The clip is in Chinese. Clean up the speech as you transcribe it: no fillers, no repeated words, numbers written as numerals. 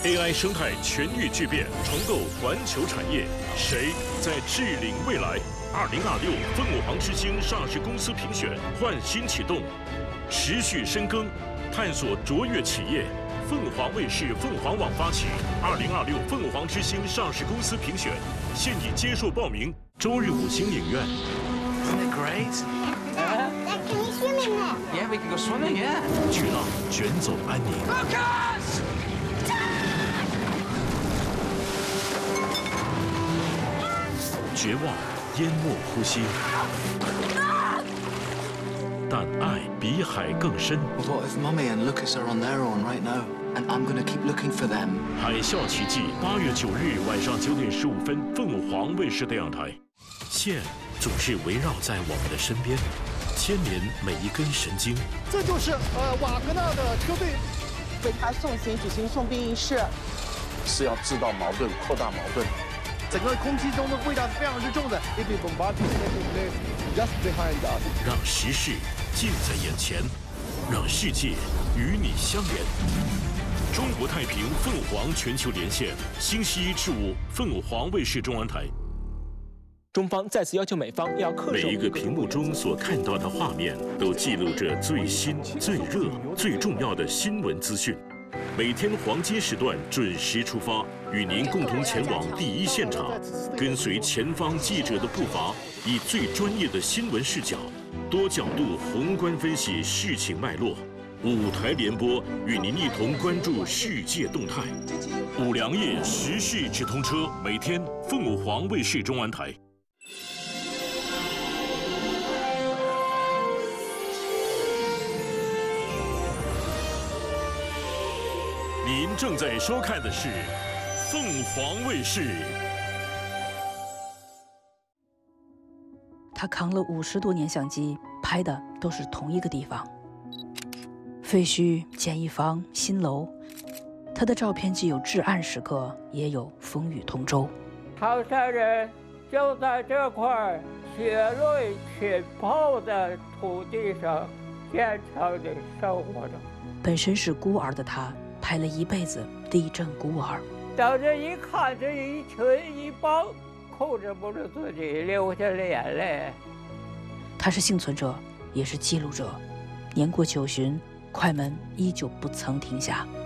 AI 生态全域巨变，重构环球产业，谁在治领未来？2026凤凰之星上市公司评选换新启动，持续深耕，探索卓越企业。凤凰卫视、凤凰网发起2026凤凰之星上市公司评选，现已接受报名。周日5星影院。 Isn't it great? Can you swim in there? Yeah, we can go swimming. Yeah. 巨浪卷走安宁。 Lucas! 绝望淹没呼吸，但爱比海更深。 What if Mummy and Lucas are on their own right now, and I'm gonna keep looking for them? 海啸奇迹，8月9日晚上9点15分，凤凰卫视电视台。线总是围绕在我们的身边，牵连每一根神经。 这就是瓦格纳的车队为他送行举行送殡仪式， 是要制造矛盾，扩大矛盾。 整个空气中的味道是非常之重的。It is bombarding just behind us。 让时事近在眼前，让世界与你相连。中国太平凤凰全球连线，星期1至5，凤凰卫视中央台。 中方再次要求美方要恪守每一个屏幕中所看到的画面，都记录着最新、最热、最重要的新闻资讯。 每天黄金时段准时出发，与您共同前往第一现场，跟随前方记者的步伐，以最专业的新闻视角，多角度宏观分析事情脉络。5台联播，与您一同关注世界动态。5粮液时事直通车，每天凤凰卫视中央台。 您正在收看的是凤凰卫视。 他扛了50多年相机，拍的都是同一个地方：废墟、简易房、新楼。他的照片既有至暗时刻，也有风雨同舟。 唐山人就在这块血泪浸泡的土地上坚强地生活着。 本身是孤儿的他。 拍了一辈子地震孤儿， 当这一看这一群一帮，控制不住自己流下了眼泪。 他是幸存者，也是记录者。年过90，快门依旧不曾停下。